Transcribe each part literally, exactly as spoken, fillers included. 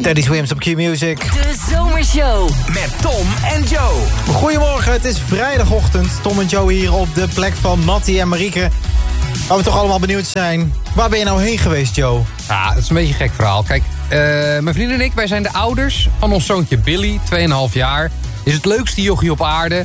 Teddy Swims op Q-Music. De Zomershow. Met Tom en Joe. Goedemorgen, het is vrijdagochtend. Tom en Joe hier op de plek van Mattie en Marieke. Waar we toch allemaal benieuwd zijn. Waar ben je nou heen geweest, Joe? Ja, het is een beetje een gek verhaal. Kijk, uh, mijn vriendin en ik, wij zijn de ouders van ons zoontje Billy, twee komma vijf jaar. Is het leukste jochie op aarde.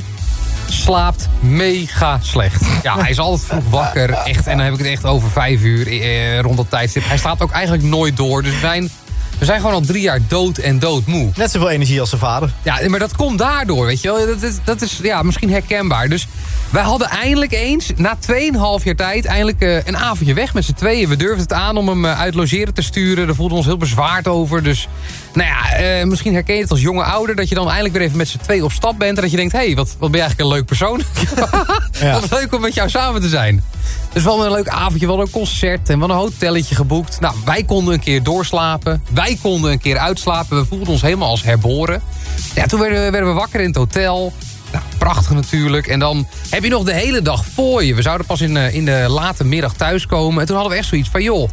Slaapt mega slecht. Ja, hij is altijd vroeg wakker. Echt, en dan heb ik het echt over vijf uur eh, rond dat tijdstip. Hij slaapt ook eigenlijk nooit door. Dus we zijn, we zijn gewoon al drie jaar dood en doodmoe. Net zoveel energie als zijn vader. Ja, maar dat komt daardoor, weet je wel. Dat is, dat is ja, misschien herkenbaar. Dus wij hadden eindelijk eens, na twee komma vijf jaar tijd... eindelijk uh, een avondje weg met z'n tweeën. We durfden het aan om hem uh, uit logeren te sturen. Daar voelden we ons heel bezwaard over. Dus nou ja, uh, misschien herken je het als jonge ouder... dat je dan eindelijk weer even met z'n tweeën op stap bent... en dat je denkt, hé, hey, wat, wat ben je eigenlijk een leuk persoon. Ja. Wat leuk om met jou samen te zijn. Dus we hadden een leuk avondje, we hadden een concert... en we hadden een hotelletje geboekt. Nou, wij konden een keer doorslapen. Wij konden een keer uitslapen. We voelden ons helemaal als herboren. Ja, toen werden we, werden we wakker in het hotel... Nou, prachtig natuurlijk. En dan heb je nog de hele dag voor je. We zouden pas in, in de late middag thuiskomen. En toen hadden we echt zoiets van, joh,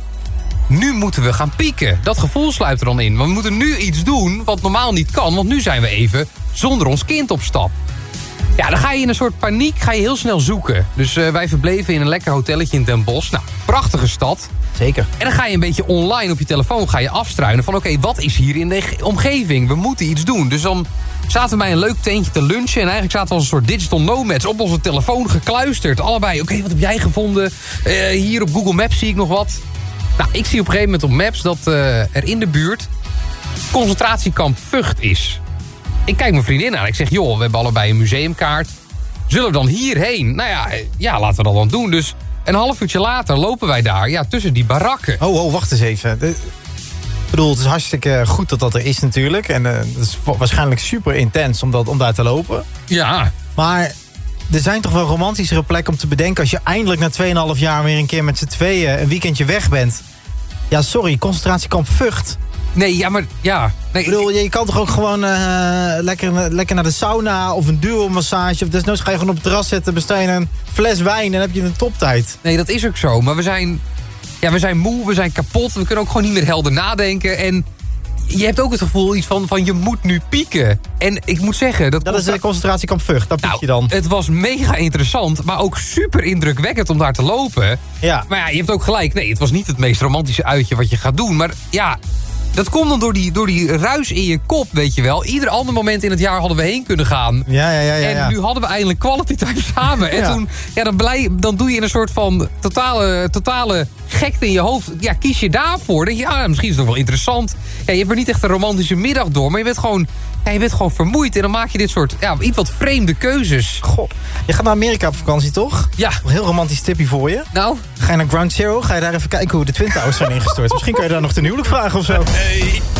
nu moeten we gaan pieken. Dat gevoel sluit er dan in. Want we moeten nu iets doen wat normaal niet kan. Want nu zijn we even zonder ons kind op stap. Ja, dan ga je in een soort paniek ga je heel snel zoeken. Dus uh, wij verbleven in een lekker hotelletje in Den Bosch. Nou, prachtige stad. Zeker. En dan ga je een beetje online op je telefoon ga je afstruinen van... oké, okay, wat is hier in de omgeving? We moeten iets doen. Dus dan zaten we bij een leuk tentje te lunchen... en eigenlijk zaten we als een soort digital nomads op onze telefoon gekluisterd. Allebei, oké, okay, wat heb jij gevonden? Uh, hier op Google Maps zie ik nog wat. Nou, ik zie op een gegeven moment op Maps dat uh, er in de buurt... concentratiekamp Vught is. Ik kijk mijn vriendin aan. Ik zeg, joh, we hebben allebei een museumkaart. Zullen we dan hierheen? Nou ja, ja, laten we dat dan doen. Dus een half uurtje later lopen wij daar, ja, tussen die barakken. Oh, oh, wacht eens even. De, ik bedoel, het is hartstikke goed dat dat er is natuurlijk. En uh, het is waarschijnlijk super intens om, dat, om daar te lopen. Ja. Maar er zijn toch wel romantischere plekken om te bedenken... als je eindelijk na twee komma vijf jaar weer een keer met z'n tweeën... een weekendje weg bent. Ja, sorry, concentratiekamp Vught... Nee, ja, maar ja. Nee, ik bedoel, je kan toch ook gewoon uh, lekker, lekker naar de sauna of een duo-massage... of desnoods ga je gewoon op het terras zetten, bestel je een fles wijn... en dan heb je een toptijd. Nee, dat is ook zo. Maar we zijn, ja, we zijn moe, we zijn kapot. We kunnen ook gewoon niet meer helder nadenken. En je hebt ook het gevoel iets van, van je moet nu pieken. En ik moet zeggen... Dat, dat is de concentratiekamp Vught, daar piek nou, je dan. Het was mega interessant, maar ook super indrukwekkend om daar te lopen. Ja. Maar ja, je hebt ook gelijk. Nee, het was niet het meest romantische uitje wat je gaat doen. Maar ja... Dat komt dan door die, door die ruis in je kop, weet je wel. Ieder ander moment in het jaar hadden we heen kunnen gaan. Ja, ja, ja. ja, en ja. nu hadden we eindelijk quality time samen. En ja. toen, ja, dan, blij, dan doe je in een soort van totale, totale gekte in je hoofd. Ja, kies je daarvoor. Dan denk je, ah, misschien is het nog wel interessant. Ja, je hebt er niet echt een romantische middag door. Maar je bent gewoon, ja, je bent gewoon vermoeid. En dan maak je dit soort, ja, iets wat vreemde keuzes. Goh, je gaat naar Amerika op vakantie, toch? Ja. Een heel romantisch tipje voor je. Nou? Ga je naar Ground Zero? Ga je daar even kijken hoe de Twin Towers zijn ingestort? Misschien kan je daar nog ten huwelijk vragen of zo. Hey.